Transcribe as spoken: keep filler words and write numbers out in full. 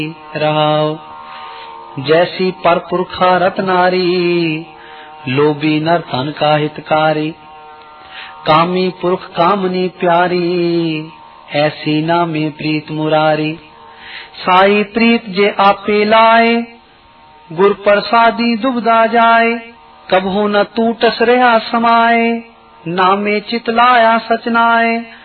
रहाओ। जैसी पर पुरखा रत नारी, लोभी नर धन का हितकारी। कामी पुरख कामनी प्यारी, ऐसी नामे प्रीत मुरारी। साई प्रीत जे आपे लाए, गुर प्रसादी दुबदा जाए। कबहू न टूटस रहा समाए, नामे चित लाया सचनाए।